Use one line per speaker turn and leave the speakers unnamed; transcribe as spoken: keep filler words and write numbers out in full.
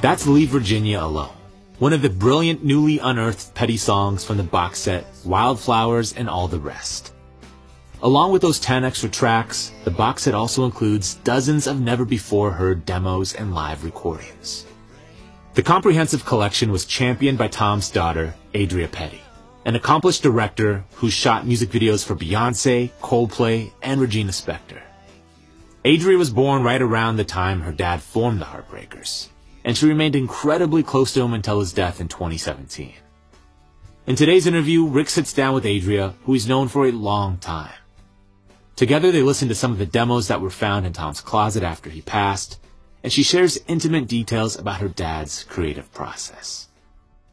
That's Leave Virginia Alone, one of the brilliant newly unearthed Petty songs from the box set Wildflowers and All the Rest. Along with those ten extra tracks, the box set also includes dozens of never-before-heard demos and live recordings. The comprehensive collection was championed by Tom's daughter, Adria Petty, an accomplished director who shot music videos for Beyoncé, Coldplay, and Regina Spektor. Adria was born right around the time her dad formed the Heartbreakers, and she remained incredibly close to him until his death in twenty seventeen. In today's interview, Rick sits down with Adria, who he's known for a long time. Together, they listen to some of the demos that were found in Tom's closet after he passed, and she shares intimate details about her dad's creative process.